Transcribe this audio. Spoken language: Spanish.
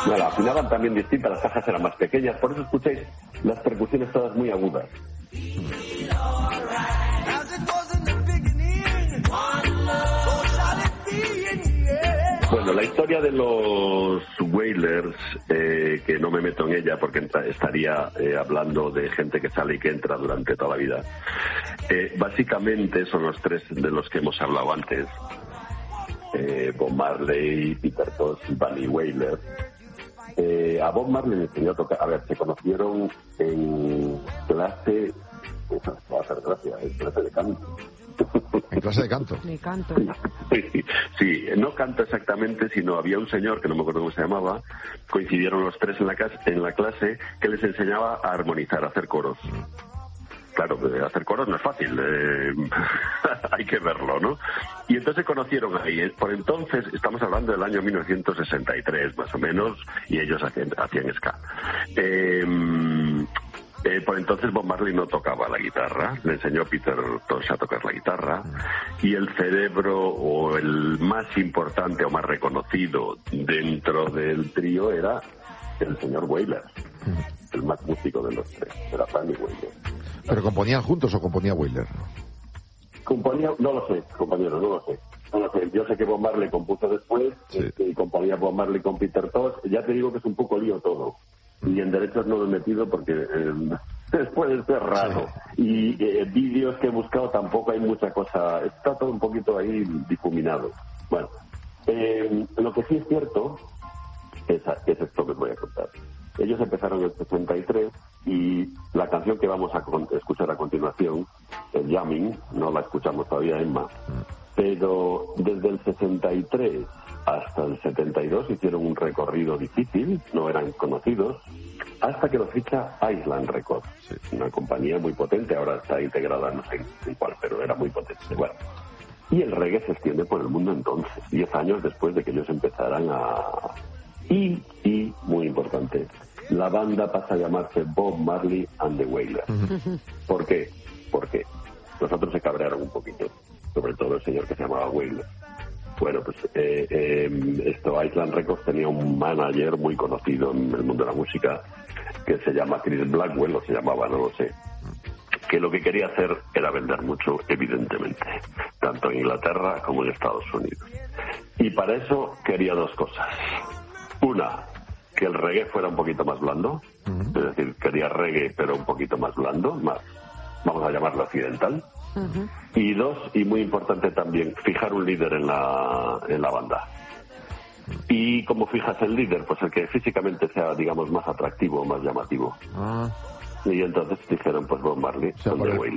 Bueno, afinaban también distintas, las cajas eran más pequeñas, por eso escucháis las percusiones todas muy agudas. Bueno, la historia de los Wailers, que no me meto en ella porque estaría hablando de gente que sale y que entra durante toda la vida. Básicamente son los tres de los que hemos hablado antes. Bob Marley, Peter Tosh y Bunny Wailer. A Bob Marley le enseñó a tocar, a ver, se conocieron en clase, va a hacer gracia, en clase de canto. ¿En clase de canto? De canto. Sí, no canto exactamente, sino había un señor, que no me acuerdo cómo se llamaba, coincidieron los tres en la clase, que les enseñaba a armonizar, a hacer coros. Claro, hacer coros no es fácil, hay que verlo, ¿no? Y entonces se conocieron ahí. Por entonces, estamos hablando del año 1963, más o menos, y ellos hacían ska. Por entonces Bob Marley no tocaba la guitarra, le enseñó a Peter Tosh a tocar la guitarra, y el cerebro, o el más importante o más reconocido dentro del trío, era el señor Wailer, el más músico de los tres, era Bunny Wailer. ¿Pero componían juntos o componía Wailer? Componía, no lo sé, compañero, no lo sé. Yo sé que Bob Marley compuso después, sí. Y componía Bob Marley con Peter Tosh. Ya te digo que es un poco lío todo. Y en derechos no lo he metido porque puede ser raro. Sí. Y vídeos que he buscado tampoco hay mucha cosa. Está todo un poquito ahí difuminado. Bueno, lo que sí es cierto es esto que os voy a contar. Ellos empezaron en el 63 y la canción que vamos a escuchar a continuación, el Jamming, no la escuchamos todavía, Emma, pero desde el 63 hasta el 72 hicieron un recorrido difícil, no eran conocidos, hasta que lo ficha Island Records, una compañía muy potente, ahora está integrada no sé en cuál, pero era muy potente. Bueno, y el reggae se extiende por el mundo entonces, 10 años después de que ellos empezaran a... Y, muy importante, la banda pasa a llamarse Bob Marley and the Wailers. ¿Por qué? Porque nosotros se cabrearon un poquito, sobre todo el señor que se llamaba Wailer. Bueno, pues Island Records tenía un manager muy conocido en el mundo de la música que se llama Chris Blackwell, o se llamaba, no lo sé, que lo que quería hacer era vender mucho, evidentemente, tanto en Inglaterra como en Estados Unidos. Y para eso quería dos cosas. Una, que el reggae fuera un poquito más blando, es decir, quería reggae pero un poquito más blando, más, vamos a llamarlo occidental. Y dos, y muy importante también, fijar un líder en la banda. ¿Y cómo fijas el líder? Pues el que físicamente sea, digamos, más atractivo, más llamativo. Y entonces dijeron, pues Bob Marley, o sea,